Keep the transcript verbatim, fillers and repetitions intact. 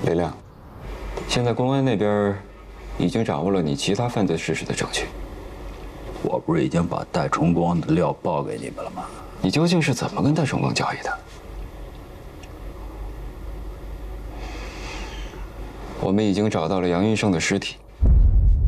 雷亮，现在公安那边已经掌握了你其他犯罪事实的证据。 我不是已经把戴崇光的料报给你们了吗？ 你究竟是怎么跟戴崇光交易的？我们已经找到了杨云胜的尸体。